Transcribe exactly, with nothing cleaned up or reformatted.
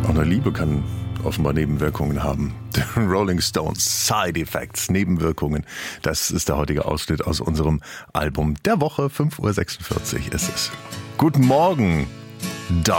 Auch eine Liebe kann offenbar Nebenwirkungen haben. The Rolling Stones, Side Effects, Nebenwirkungen. Das ist der heutige Ausschnitt aus unserem Album der Woche. fünf Uhr sechsundvierzig ist es. Guten Morgen, Dark.